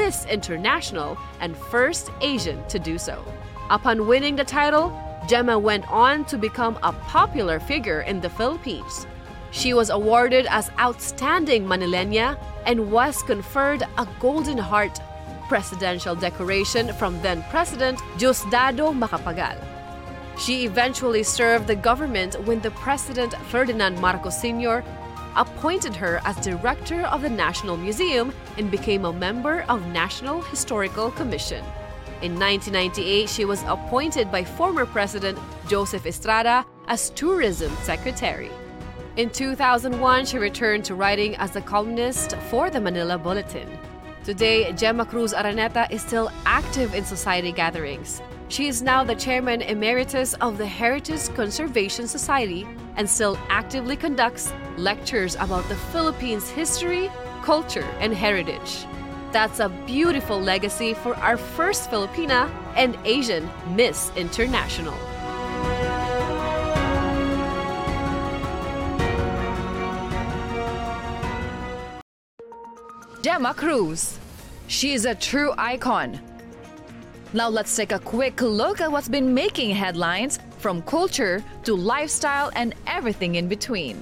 Miss International and first Asian to do so. Upon winning the title, Gemma went on to become a popular figure in the Philippines. She was awarded as Outstanding Manileña and was conferred a Golden Heart presidential decoration from then-President Diosdado Macapagal. She eventually served the government when the President Ferdinand Marcos Sr. appointed her as director of the National Museum and became a member of National Historical Commission. In 1998, she was appointed by former President Joseph Estrada as Tourism Secretary. In 2001, she returned to writing as a columnist for the Manila Bulletin. Today, Gemma Cruz Araneta is still active in society gatherings. She is now the Chairman Emeritus of the Heritage Conservation Society and still actively conducts lectures about the Philippines' history, culture, and heritage. That's a beautiful legacy for our first Filipina and Asian Miss International. Gemma Cruz. She is a true icon. Now let's take a quick look at what's been making headlines from culture to lifestyle and everything in between.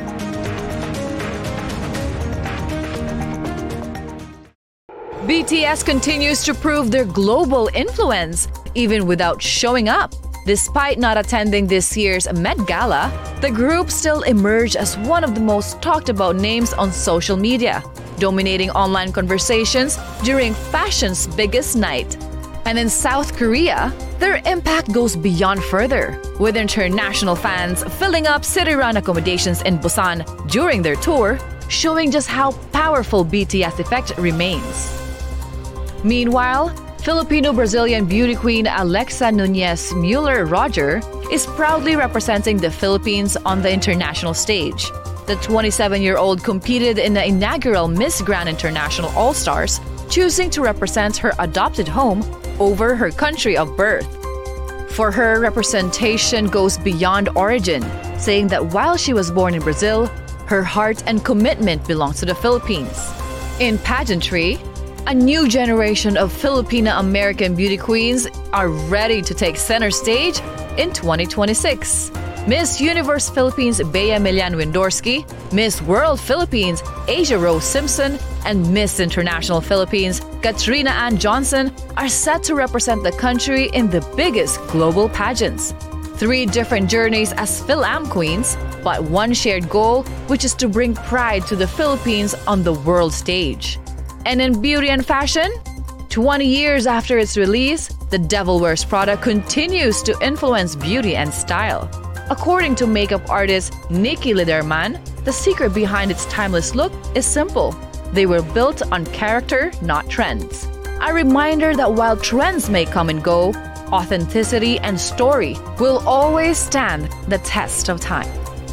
BTS continues to prove their global influence, even without showing up. Despite not attending this year's Met Gala, the group still emerged as one of the most talked about names on social media, dominating online conversations during fashion's biggest night. And in South Korea, their impact goes beyond further, with international fans filling up city-run accommodations in Busan during their tour, showing just how powerful BTS effect remains. Meanwhile, Filipino-Brazilian beauty queen Alexa Nunez Mueller-Roger is proudly representing the Philippines on the international stage. The 27-year-old competed in the inaugural Miss Grand International All-Stars, choosing to represent her adopted home over her country of birth. For her, representation goes beyond origin, saying that while she was born in Brazil, her heart and commitment belongs to the Philippines. In pageantry, a new generation of Filipina-American beauty queens are ready to take center stage in 2026. Miss Universe Philippines Bea Milian Windorsky, Miss World Philippines Asia Rose Simpson, and Miss International Philippines Katrina Ann Johnson are set to represent the country in the biggest global pageants. 3 different journeys as Phil-Am queens, but one shared goal, which is to bring pride to the Philippines on the world stage. And in beauty and fashion, 20 years after its release, the Devil Wears Prada continues to influence beauty and style. According to makeup artist Nikki Lederman, the secret behind its timeless look is simple. They were built on character, not trends. A reminder that while trends may come and go, authenticity and story will always stand the test of time.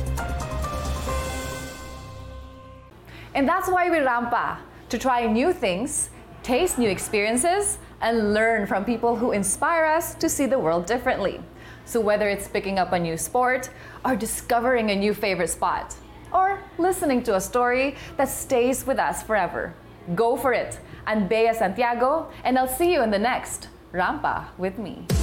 And that's why we Rampa, to try new things, taste new experiences, and learn from people who inspire us to see the world differently. So whether it's picking up a new sport, or discovering a new favorite spot, or listening to a story that stays with us forever, go for it. I'm Bea Santiago, and I'll see you in the next Rampa with me.